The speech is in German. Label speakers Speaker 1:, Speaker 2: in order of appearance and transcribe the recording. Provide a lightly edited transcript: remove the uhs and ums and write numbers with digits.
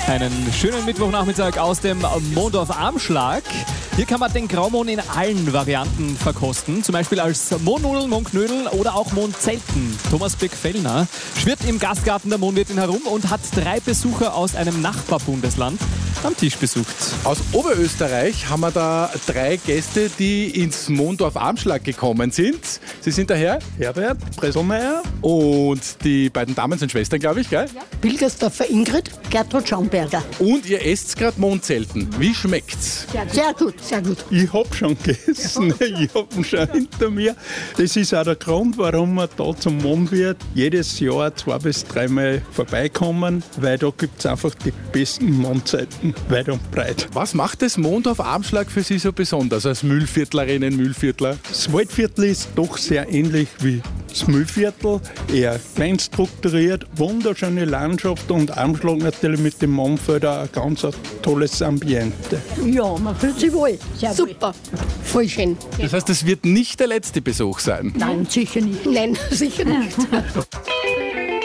Speaker 1: Einen schönen Mittwochnachmittag aus dem Mondorf-Armschlag. Hier kann man den Graumond in allen Varianten verkosten. Zum Beispiel als Mohnnudeln, Mondknödel oder auch Mondzelten. Thomas Beck-Fellner schwirrt im Gastgarten der Mondwirtin herum und hat 3 Besucher aus einem Nachbarbundesland am Tisch besucht.
Speaker 2: Aus Oberösterreich haben wir da 3 Gäste, die ins Mondorf-Armschlag gekommen sind. Sie sind daher
Speaker 3: Herbert Bresselmeier
Speaker 2: und die beiden Damen sind Schwestern, glaube ich, gell?
Speaker 4: Ja. Pilgersdorfer Ingrid, Gertrud Schaumberger.
Speaker 2: Und ihr esst gerade Mondzelten. Wie schmeckt's?
Speaker 4: Sehr gut, sehr gut.
Speaker 3: Ich habe schon gegessen, ich habe ihn schon hinter mir. Das ist auch der Grund, warum wir da zum Mondwirt jedes Jahr 2 bis 3 Mal vorbeikommen, weil da gibt es einfach die besten Mondzelten weit und breit.
Speaker 2: Was macht das Mondorf-Armschlag für Sie so besonders als Mühlviertlerinnen, Mühlviertler?
Speaker 3: Das Waldviertel ist doch sehr ähnlich wie das Mühlviertel, eher klein strukturiert, wunderschöne Landschaft und Armschlag natürlich mit dem Mondfeld auch ein ganz tolles Ambiente.
Speaker 4: Ja, man fühlt sich wohl. Sehr super. Voll schön.
Speaker 2: Das heißt, es wird nicht der letzte Besuch sein.
Speaker 4: Nein, sicher nicht. Nein, sicher nicht.